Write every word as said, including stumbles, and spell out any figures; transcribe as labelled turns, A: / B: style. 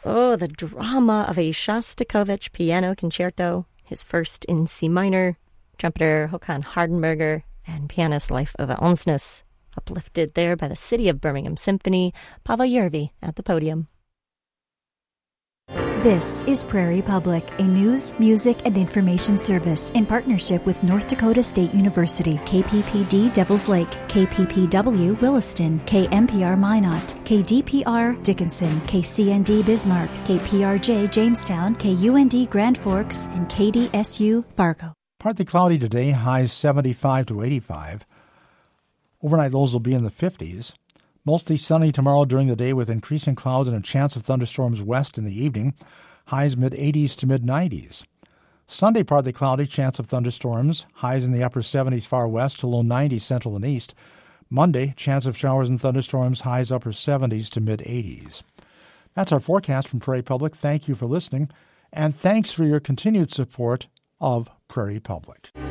A: Oh, the drama of a Shostakovich piano concerto, his first in C minor, trumpeter Håkan Hardenberger, and pianist Leif Ove Ansnes, uplifted there by the City of Birmingham Symphony, Paavo Järvi at the podium.
B: This is Prairie Public, a news, music, and information service in partnership with North Dakota State University, K P P D Devils Lake, K P P W Williston, K M P R Minot, K D P R Dickinson, K C N D Bismarck, K P R J Jamestown, K U N D Grand Forks, and K D S U Fargo.
C: Partly cloudy today, highs seventy-five to eighty-five. Overnight lows will be in the fifties. Mostly sunny tomorrow during the day with increasing clouds and a chance of thunderstorms west in the evening. Highs mid-eighties to mid-nineties. Sunday partly cloudy, chance of thunderstorms. Highs in the upper seventies far west to low nineties central and east. Monday, chance of showers and thunderstorms. Highs upper seventies to mid-eighties. That's our forecast from Prairie Public. Thank you for listening, and thanks for your continued support of Prairie Public.